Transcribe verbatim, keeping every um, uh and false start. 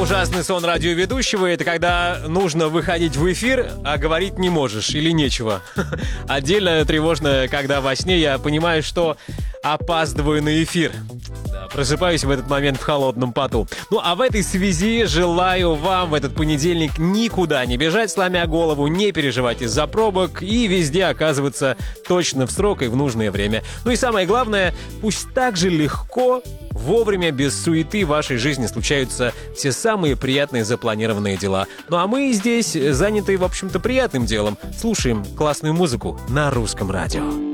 ужасный сон радиоведущего — это когда нужно выходить в эфир, а говорить не можешь или нечего. Отдельно тревожно, когда во сне я понимаю, что опаздываю на эфир. Да, просыпаюсь в этот момент в холодном поту. Ну а в этой связи желаю вам в этот понедельник никуда не бежать, сломя голову, не переживать из-за пробок и везде оказываться точно в срок и в нужное время. Ну и самое главное, пусть так же легко, вовремя, без суеты в вашей жизни случаются все самые приятные запланированные дела. Ну а мы здесь заняты, в общем-то, приятным делом. Слушаем классную музыку на русском радио.